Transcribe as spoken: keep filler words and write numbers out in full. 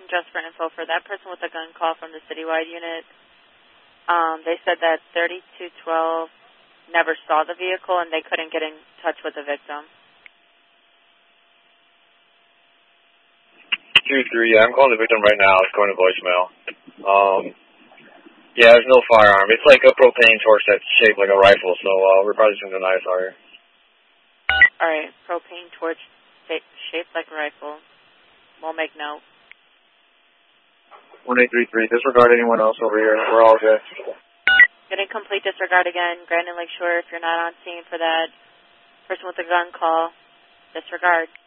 just for info, for that person with the gun call from the citywide unit, um, they said that thirty-two twelve never saw the vehicle and they couldn't get in touch with the victim. two three, yeah, I'm calling the victim right now. It's going to voicemail. Um, yeah, there's no firearm. It's like a propane torch that's shaped like a rifle, so uh, we're probably just going to deny sorry. All right, propane torch shaped like a rifle. We'll make note. one eight three three, disregard anyone else over here. We're all good. Getting complete disregard again. Grandin Lakeshore, if you're not on scene for that person with the gun call, disregard.